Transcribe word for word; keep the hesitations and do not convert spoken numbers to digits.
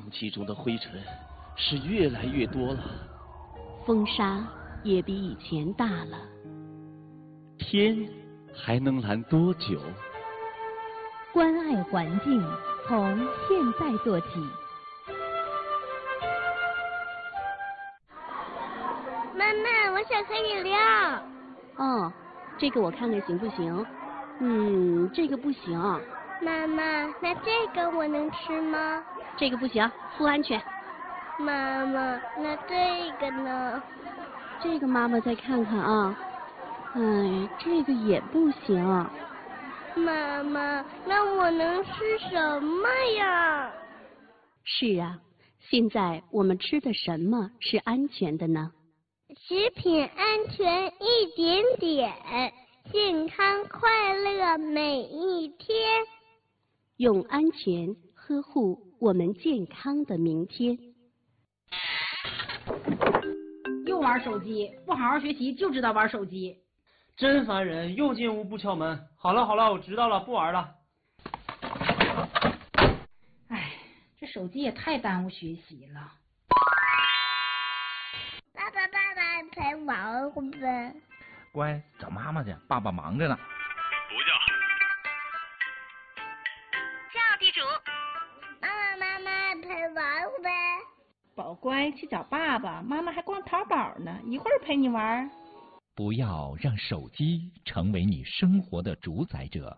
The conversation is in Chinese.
气中的灰尘是越来越多了， 风沙也比以前大了。 天还能蓝多久？ 关爱环境，从现在做起。 妈妈，我想喝饮料。 哦，这个我看看行不行？嗯，这个不行。 妈妈，那这个我能吃吗？ 这个不行，不安全。 妈妈，那这个呢？ 这个妈妈再看看啊。哎，这个也不行。 妈妈，那我能吃什么呀？ 是啊，现在我们吃的什么是安全的呢？ 食品安全一点点，健康快乐每一天。 用安全呵护我们健康的明天。 又玩手机，不好好学习就知道玩手机。 真烦人，又进屋不敲门。好了好了，我知道了，不玩了。 哎，这手机也太耽误学习了。 爸爸爸爸陪玩会呗。 乖，找妈妈去，爸爸忙着呢。 不叫。 叫地主。妈妈妈妈陪玩会呗。 宝乖，去找爸爸，妈妈还逛淘宝呢，一会儿陪你玩。 不要让手机成为你生活的主宰者。